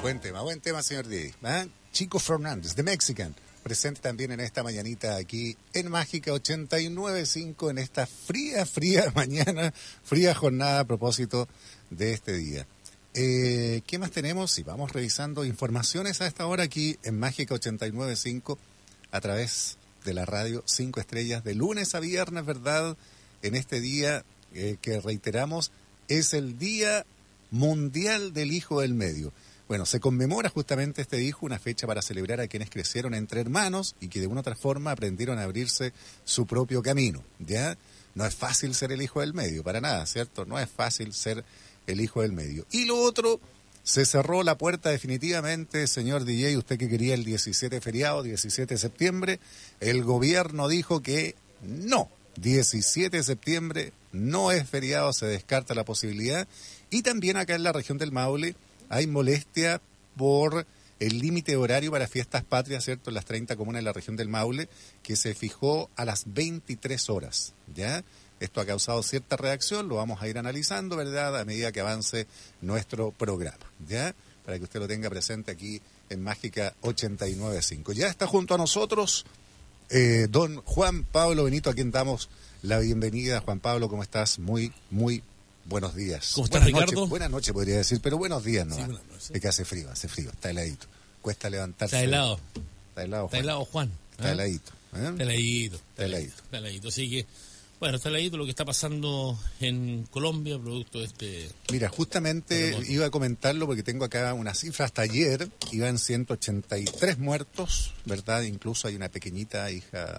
Buen tema, señor Didi. ¿Ah? Chico Fernández, The Mexican, presente también en esta mañanita aquí en Mágica 89.5, en esta fría mañana, fría jornada a propósito de este día. ¿Qué más tenemos? Y vamos revisando informaciones a esta hora aquí en Mágica 89.5 a través de la radio 5 Estrellas de lunes a viernes, ¿verdad? En este día que reiteramos es el Día Mundial del Hijo del Medio. Bueno, se conmemora justamente este día, una fecha para celebrar a quienes crecieron entre hermanos y que de una u otra forma aprendieron a abrirse su propio camino, ¿ya? No es fácil ser el hijo del medio, para nada, ¿cierto? No es fácil ser el hijo del medio. Y lo otro, se cerró la puerta definitivamente, señor DJ, usted que quería el 17 feriado, 17 de septiembre, el gobierno dijo que no, 17 de septiembre no es feriado, se descarta la posibilidad. Y también acá en la región del Maule hay molestia por el límite horario para fiestas patrias, ¿cierto? En las 30 comunas de la región del Maule, que se fijó a las 23 horas, ¿ya? Esto ha causado cierta reacción, lo vamos a ir analizando, ¿verdad?, a medida que avance nuestro programa, ¿ya? Para que usted lo tenga presente aquí en Mágica 89.5. Ya está junto a nosotros don Juan Pablo Benito, a quien damos la bienvenida. Juan Pablo, ¿cómo estás? Muy buenos días. ¿Cómo estás, Ricardo? Noches, buenas noches podría decir, pero buenos días, ¿no? Sí, buenas noches. Es que hace frío, está heladito. Cuesta levantarse. Está helado. Está helado, Juan. Está helado, Juan. Está heladito. Está heladito. Así que, bueno, está heladito lo que está pasando en Colombia, producto de este... Mira, justamente terremoto. Iba a comentarlo porque tengo acá una cifra. Hasta ayer iban 183 muertos, ¿verdad? Incluso hay una pequeñita hija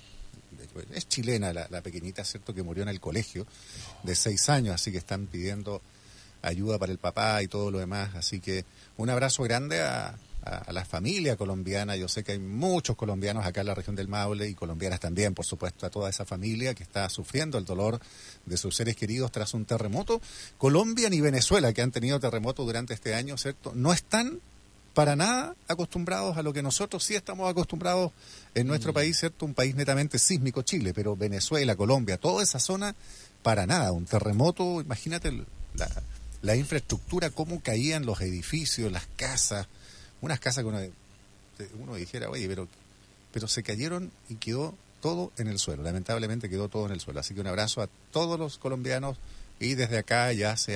es chilena la pequeñita, ¿cierto?, que murió en el colegio de 6 años, así que están pidiendo ayuda para el papá y todo lo demás. Así que un abrazo grande a la familia colombiana. Yo sé que hay muchos colombianos acá en la región del Maule y colombianas también, por supuesto, a toda esa familia que está sufriendo el dolor de sus seres queridos tras un terremoto. Colombia ni Venezuela, que han tenido terremotos durante este año, ¿cierto?, no están para nada acostumbrados a lo que nosotros sí estamos acostumbrados en nuestro país, ¿cierto? Un país netamente sísmico, Chile, pero Venezuela, Colombia, toda esa zona, para nada. Un terremoto, imagínate la infraestructura, cómo caían los edificios, las casas, unas casas que uno dijera, oye, pero se cayeron y quedó todo en el suelo, lamentablemente quedó todo en el suelo. Así que un abrazo a todos los colombianos y desde acá ya se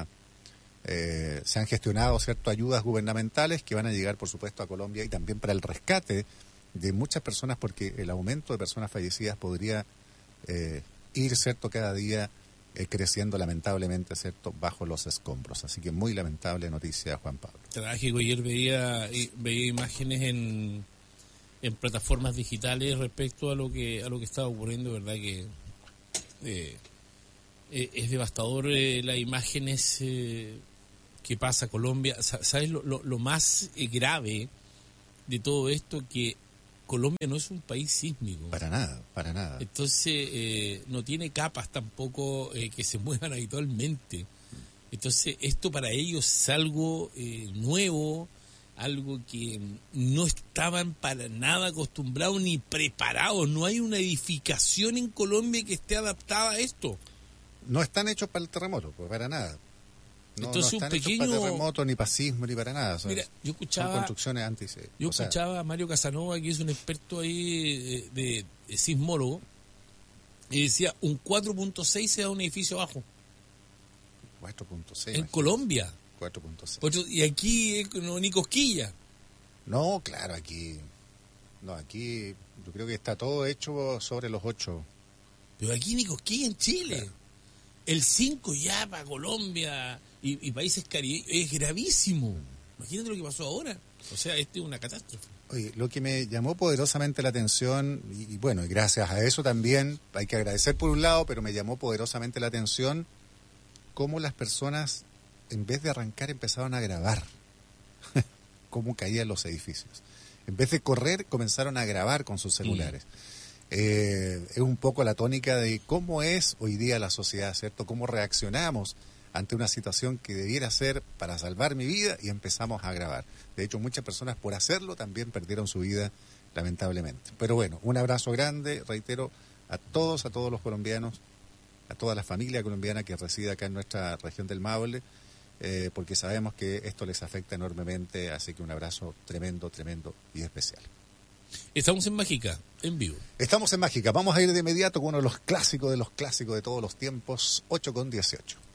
han gestionado, ¿cierto?, ayudas gubernamentales que van a llegar, por supuesto, a Colombia y también para el rescate de muchas personas, porque el aumento de personas fallecidas podría ir, ¿cierro?, cada día creciendo lamentablemente, ¿cierto?, bajo los escombros. Así que muy lamentable noticia, Juan Pablo. Trágico. Ayer veía imágenes en plataformas digitales respecto a lo que estaba ocurriendo, ¿verdad? Que es devastador las imágenes que pasa Colombia. ¿Sabes lo más grave de todo esto? Que Colombia no es un país sísmico. Para nada. Entonces, no tiene capas tampoco que se muevan habitualmente. Entonces, esto para ellos es algo nuevo, algo que no estaban para nada acostumbrados ni preparados. No hay una edificación en Colombia que esté adaptada a esto. No están hechos para el terremoto, pues para nada. Entonces, no están hechos para terremoto, ni para sismo, ni para nada. Mira, yo escuchaba... Son construcciones antes. Yo escuchaba a Mario Casanova, que es un experto ahí de sismólogo, y decía, un 4.6 se da un edificio abajo. 4.6. En Colombia. 4.6. Y aquí no, ni cosquilla. No, claro, aquí yo creo que está todo hecho sobre los 8. Pero aquí ni cosquilla en Chile. Claro. El 5 ya para Colombia y países caribeños es gravísimo. Imagínate lo que pasó ahora. O sea, es una catástrofe. Oye, lo que me llamó poderosamente la atención, y bueno, y gracias a eso también, hay que agradecer por un lado, pero me llamó poderosamente la atención cómo las personas, en vez de arrancar, empezaron a grabar cómo caían los edificios. En vez de correr, comenzaron a grabar con sus celulares. Es un poco la tónica de cómo es hoy día la sociedad, ¿cierto? Cómo reaccionamos ante una situación que debiera ser para salvar mi vida y empezamos a grabar. De hecho, muchas personas por hacerlo también perdieron su vida, lamentablemente. Pero bueno, un abrazo grande, reitero, a todos los colombianos, a toda la familia colombiana que reside acá en nuestra región del Maule, porque sabemos que esto les afecta enormemente, así que un abrazo tremendo, tremendo y especial. Estamos en Mágica, en vivo. Estamos en Mágica, vamos a ir de inmediato con uno de los clásicos de todos los tiempos, 8:18.